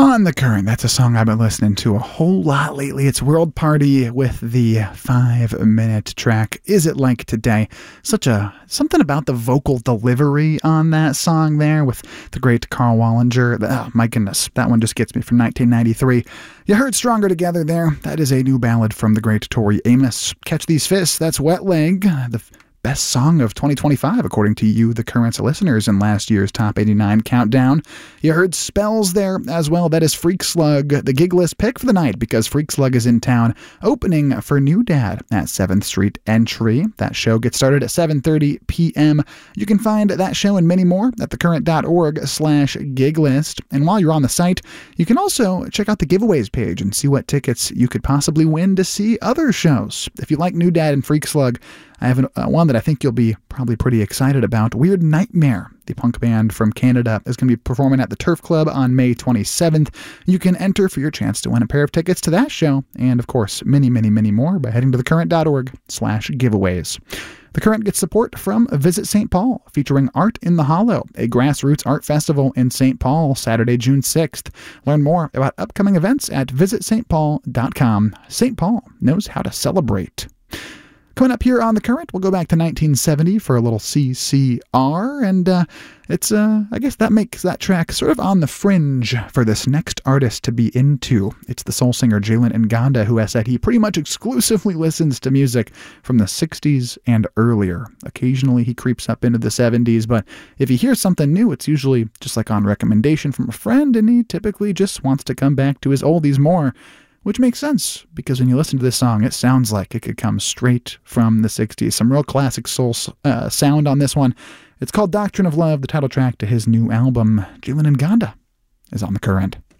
On the Current, that's a song I've been listening to a whole lot lately. It's World Party with the 5-minute track, Is It Like Today? Something about the vocal delivery on that song there with the great Carl Wallinger. Oh, my goodness, that one just gets me from 1993. You heard Stronger Together there. That is a new ballad from the great Tori Amos. Catch These Fists, that's Wet Leg, the best song of 2025, according to you, the Current's listeners, in last year's Top 89 countdown. You heard Spells there as well. That is Freak Slug, the gig list pick for the night, because Freak Slug is in town, opening for New Dad at 7th Street Entry. That show gets started at 7:30 p.m. You can find that show and many more at thecurrent.org/giglist. And while you're on the site, you can also check out the giveaways page and see what tickets you could possibly win to see other shows. If you like New Dad and Freak Slug, I have one that I think you'll be probably pretty excited about. Weird Nightmare, the punk band from Canada, is going to be performing at the Turf Club on May 27th. You can enter for your chance to win a pair of tickets to that show, and of course, many, many, many more by heading to thecurrent.org/giveaways. The Current gets support from Visit St. Paul, featuring Art in the Hollow, a grassroots art festival in St. Paul, Saturday, June 6th. Learn more about upcoming events at visitstpaul.com. St. Paul knows how to celebrate. Coming up here on The Current, we'll go back to 1970 for a little CCR, and I guess that makes that track sort of on the fringe for this next artist to be into. It's the soul singer Jalen Nganda, who has said he pretty much exclusively listens to music from the 60s and earlier. Occasionally he creeps up into the 70s, but if he hears something new, it's usually just like on recommendation from a friend, and he typically just wants to come back to his oldies more. Which makes sense, because when you listen to this song, it sounds like it could come straight from the 60s. Some real classic soul sound on this one. It's called Doctrine of Love, the title track to his new album. Jalen Nganda is on The Current.